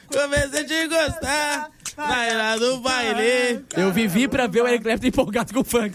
comecei a te gostar. Vai lá do baile. Eu vivi pra ver o Eric Clapton empolgado com o funk.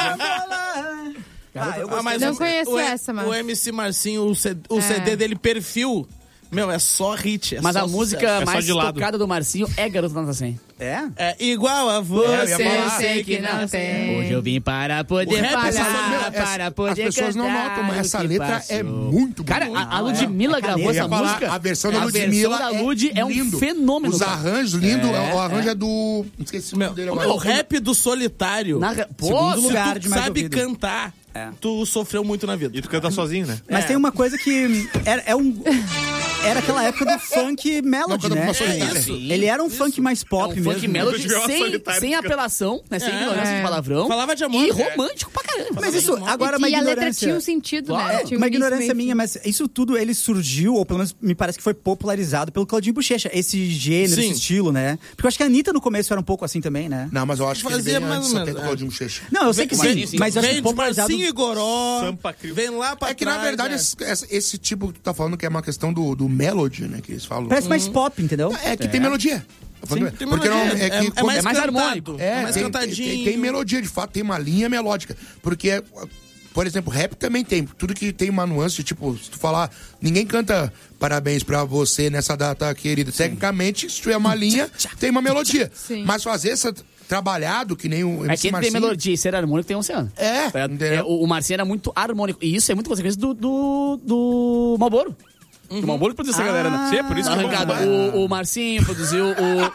Mas Não conheço essa, mano. O MC Marcinho, o CD dele, Perfil, meu, é só hit. Mas só a música sucesso. mais tocada do Marcinho é Garota Nota 100. É igual a você, sei que não tem. Hoje eu vim para O poder rap falar, para poder As pessoas não cantar notam, mas o essa que letra passou. é muito Cara, boa. a Ludmilla gravou Eu essa ia falar, música. a versão da Ludmilla da Lud é um lindo. fenômeno. Os cara. arranjos lindos. O arranjo é do... Esqueci o nome dele agora. O rap do solitário. Pô, Segundo Se lugar tu de mais sabe ouvido. cantar, tu sofreu muito na vida. E tu canta sozinho, né? Mas tem uma coisa que era aquela época do funk melody, Não, né? uma solitária. Isso. Ele era um funk mais É pop um mesmo. funk melody Igual a solitária sem que- apelação, né? Sem ignorância de palavrão. Falava de amor. E romântico pra caramba. Mas isso, agora uma E a letra ignorância... tinha um sentido, né? Claro. Tinha um Uma início, ignorância meio e minha, fim. mas isso tudo ele surgiu, ou pelo menos me parece que foi popularizado pelo Claudinho Bochecha, esse gênero, Sim. esse estilo, né? Porque eu acho que a Anitta no começo era um pouco assim também, né? Não, mas eu acho que ele Fazia veio mais antes ou até menos, do Claudinho Bochecha. Não, eu sei que sim, mas eu acho Vem que de popularizado... Marcinho e Goró. Sampa Crio. Vem lá pra É que, trás. na verdade, né? esse tipo que tu tá falando que é uma questão do melody, né? Que eles falam. Parece mais pop, entendeu? É que tem melodia. Tem Porque não, melodia. é mais mais cantado, harmônico. É mais tem, cantadinho. tem melodia, de fato, tem uma linha melódica. Porque, por exemplo, rap também tem. Tudo que tem uma nuance, tipo, se tu falar, ninguém canta parabéns pra você nessa data querida. Tecnicamente, se tiver uma linha, tem uma melodia. Sim. Mas fazer essa trabalhado, que nem o É MC que tem Marcinho... melodia e ser harmônico tem um oceano. entendeu? O Marcinho era muito harmônico. E isso é muito consequência do Malboro. O Malboro produziu essa galera, né? Sim, é por isso que eu Arrancada. O Marcinho produziu o...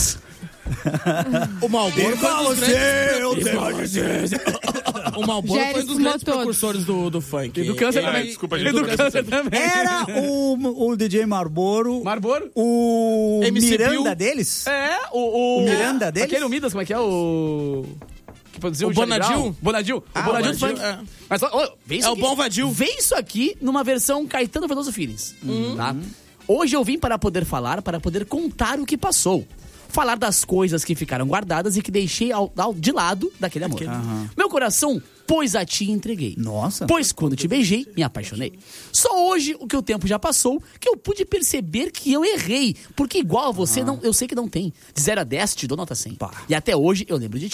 O Malboro foi um dos grandes... O Malboro Já foi um dos ele grandes fumou precursores do funk. E do câncer também. desculpa, E gente. do câncer também. Era o DJ Marlboro, Marlboro? o MC Miranda Bill. deles. É, o Miranda deles? Aquele Midas, como é que é? O... Que produziu O Charlie Bonadil? Brown? Bonadil. O Bonadil do Bonadil, funk. é. Mas, ó, vê isso É o aqui. Bom Vadil. Vê isso aqui numa versão Caetano Veloso Feelings. Tá? Hoje eu vim para poder falar, para poder contar o que passou. Falar das coisas que ficaram guardadas e que deixei de lado daquele amor. Meu coração, pois a ti entreguei. Nossa. Pois quando te beijei, me apaixonei. Só hoje, o que o tempo já passou, que eu pude perceber que eu errei. Porque igual a você, não, eu sei que não tem. De 0 a 10, te dou nota 100. E até hoje, eu lembro de ti.